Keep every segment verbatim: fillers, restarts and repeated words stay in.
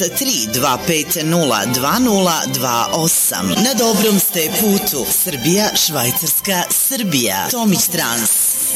tri dva pet nula dva nula dva osam. Na dobrom ste putu. Srbija, Švajcarska, Srbija. Tomić Trans.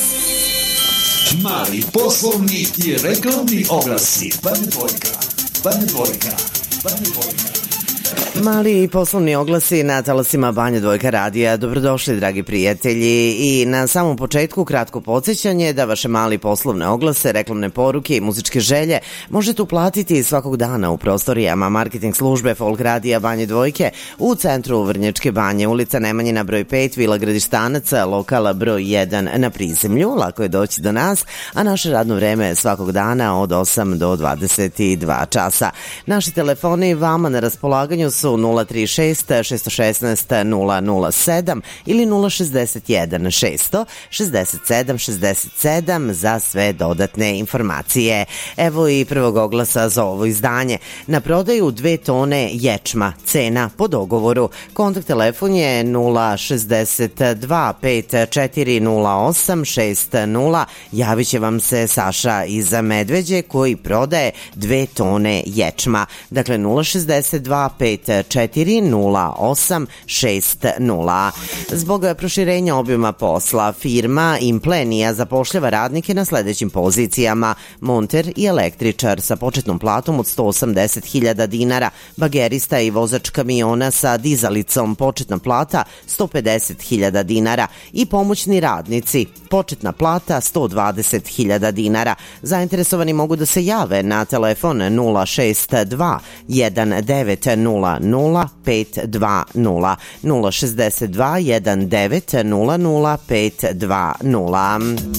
Mali poslovni i reklamni oglasi. Bane dvojka, Bane dvojka, Bane dvojka. Mali poslovni oglasi na talasima Banja Dvojka radija. Dobrodošli, dragi prijatelji. I na samom početku kratko podsjećanje da vaše mali poslovne oglase, reklamne poruke i muzičke želje možete uplatiti svakog dana u prostorijama marketing službe Folk radija Banje Dvojke u centru Vrnjačke Banje, ulica Nemanjina broj pet, Vila Gradištanaca, lokala broj jedan na prizemlju. Lako je doći do nas, a naše radno vreme je svakog dana od osam do dvadeset dva časa. Naši telefoni vama na raspolaganju su nula tri šest šest jedan šest nula nula sedam ili nula šezdeset jedan šesto šezdeset sedam šezdeset sedam za sve dodatne informacije. Evo i prvog oglasa za ovo izdanje. Na prodaju dve tone ječma, cena po dogovoru. Kontakt telefon je nula šezdeset dva pet četiri nula osam šest nula. Javit će vam se Saša iz Medveđe koji prodaje dve tone ječma. Dakle nula šezdeset dva pet četiri nula osam šest nula. Zbog proširenja obima posla, firma Implenija zapošljava radnike na sledećim pozicijama: monter i električar sa početnom platom od sto osamdeset hiljada dinara, bagerista i vozač kamiona sa dizalicom, početna plata sto pedeset hiljada dinara i pomoćni radnici, početna plata sto dvadeset hiljada dinara. Zainteresovani mogu da se jave na telefon nula šest dva jedan devet nula nula pet dva nula nula šezdeset dva jedan devet nula nula pet dva nula.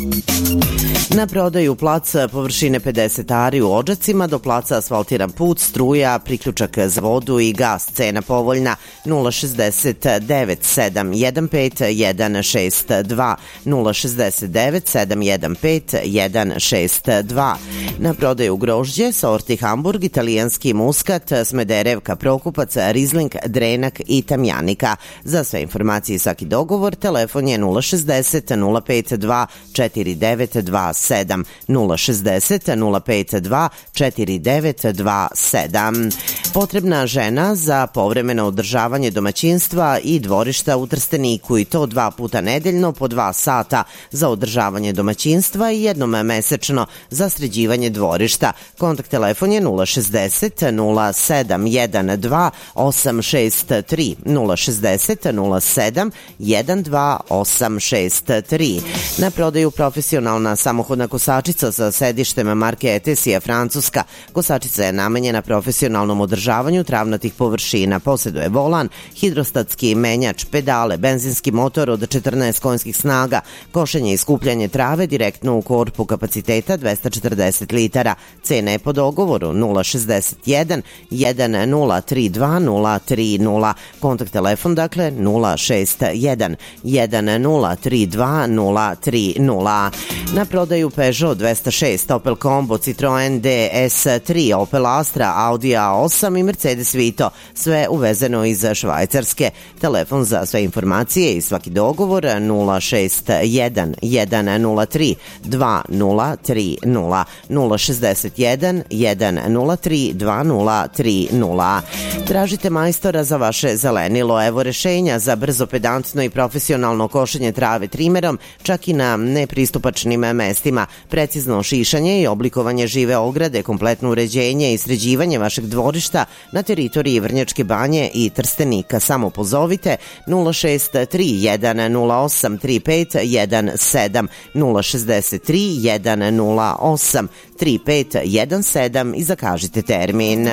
Na prodaju plac površine pedeset ari u Odžacima, do placa asfaltiran put, struja, priključak za vodu i gas, cena povoljna nula šezdeset devet sedam jedan pet jedan šest dva nula šezdeset devet sedam jedan pet jedan šest dva. Na prodaju grožđe, sorti Hamburg, italijanski muskat, Smederevka, Prokupac, Rizling, Drenak i Tamjanika. Za sve informacije i svaki dogovor, telefon je nula šezdeset nula pet dva četiri devet dva sedam nula šezdeset nula pet dva četiri devet dva sedam. Potrebna žena za povremeno održavanje domaćinstva i dvorišta u Trsteniku, i to dva puta nedeljno po dva sata za održavanje domaćinstva i jednom mesečno za sređivanje dvorišta. Kontakt telefon je nula šezdeset nula sedam jedan dva osam šest tri nula šezdeset nula sedam jedan dva osam šest tri. Na prodaju profesionalna samohodna kosačica sa sedištem marke Etesija, Francuska. Kosačica je namenjena profesionalnom održavanju travnatih površina. Poseduje volan, hidrostatski menjač, pedale, benzinski motor od četrnaest konjskih snaga, košenje i skupljanje trave direktno u korpu kapaciteta dvesta četrdeset litara. Cena je po dogovoru nula šezdeset jedan jedan nula tri dva nula tri nula. Kontakt telefon dakle nula šest jedan jedan nula tri dva nula tri nula. Na prodaju Peugeot dvesta šest, Opel Combo, Citroen D S tri, Opel Astra, Audi A osam i Mercedes Vito, sve uvezeno iz Švajcarske. Telefon za sve informacije i svaki dogovor nula šest jedan jedan nula tri dva nula tri nula nula šezdeset jedan jedan nula tri dva nula tri nula. Tražite majstora za vaše zelenilo. Evo rešenja za brzo, pedantno i profesionalno košenje trave trimerom, čak i na nepristupačnim mestima, precizno šišanje i oblikovanje žive ograde, kompletno uređenje i sređivanje vašeg dvorišta na teritoriji Vrnjačke Banje i Trstenika. Samo pozovite nula šest tri jedan nula osam tri pet jedan sedam nula šezdeset tri jedan nula osam tri pet jedan sedam i zakažite termin.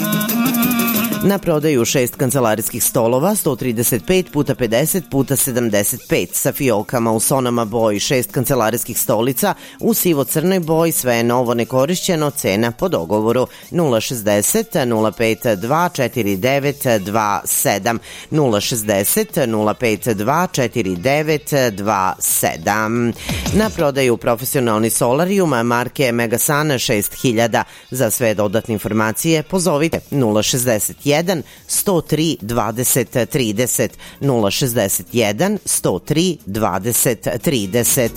Na prodaju šest kancelarijskih stolova, sto trideset pet puta pedeset puta sedamdeset pet sa fiokama u sonama boji, šest kancelarijskih stolica u sivo-crnoj boji, sve je novo, nekorišćeno, cena po dogovoru nula šezdeset nula pet dva četiri devet dva sedam nula šezdeset nula pet dva četiri devet dva sedam. Na prodaju profesionalni solarijum marke Megasan šest hiljada. Za sve dodatne informacije pozovite nula šezdeset jedan sto tri dvadeset trideset nula šezdeset jedan sto tri dvadeset trideset.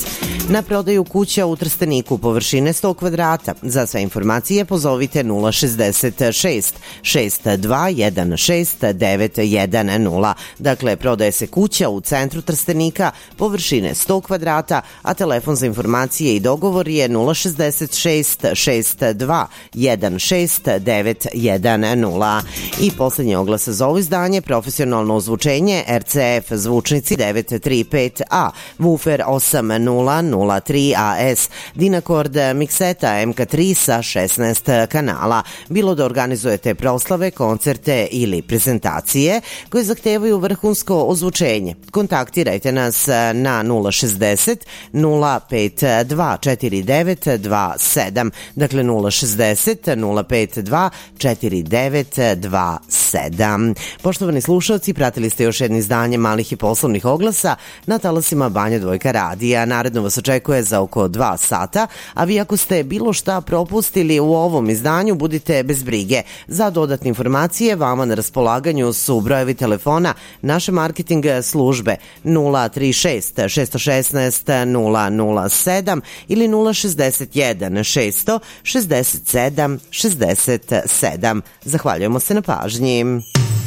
Na prodaju kuća u Trsteniku površine sto kvadrata. Za sve informacije pozovite nula šezdeset šest šest dva jedan šest devet jedan nula. Dakle, prodaje se kuća u centru Trstenika površine sto kvadrata, a telefon za informacije i dogovor je nula šezdeset šest šest dva jedan šest devet jedan nula. I posljednji oglas za ovo izdanje, profesionalno ozvučenje R C F zvučnici devet tri pet A, Woofer osam nula nula tri A S, Dynacord mikseta M K tri sa šesnaest kanala. Bilo da organizujete proslave, koncerte ili prezentacije koje zahtevaju vrhunsko ozvučenje. Kontaktirajte nas na nula šezdeset nula pet dva četiri devet dva sedam, dakle nula šezdeset nula pet dva četiri devet dva sedam. Poštovani slušalci, pratili ste još jedno izdanje malih i poslovnih oglasa na talasima Banja Dvojka radija. Naredno vas očekuje za oko dva sata, a vi ako ste bilo šta propustili u ovom izdanju, budite bez brige. Za dodatne informacije vama na raspolaganju su brojevi telefona naše marketing službe nula tri šest šest jedan šest nula nula sedam ili nula šezdeset jedan šest šezdeset sedam šezdeset sedam. Zahvaljujemo se na pažnji.